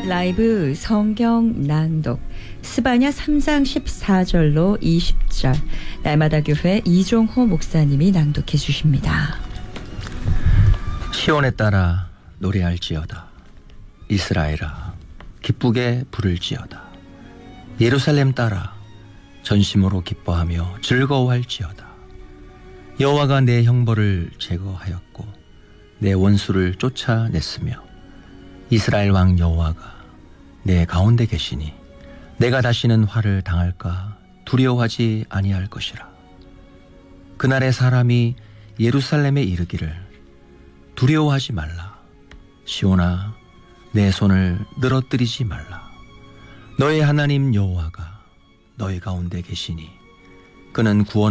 라이브 성경 낭독 스바냐 3장 14절로 20절 날마다 교회 이종호 목사님이 낭독해 주십니다. 시온에 따라 노래할지어다. 이스라엘아 기쁘게 부를지어다. 예루살렘 따라 전심으로 기뻐하며 즐거워할지어다. 여호와가 내 형벌을 제거하였고 내 원수를 쫓아냈으며 이스라엘 왕 여호와가 내 가운데 계시니 내가 다시는 화를 당할까 두려워하지 아니할 것이라. 그날에 사람이 예루살렘에 이르기를 두려워하지 말라. 시온아 내 손을 늘어뜨리지 말라. 너의 하나님 여호와가 너희 가운데 계시니 그는 구원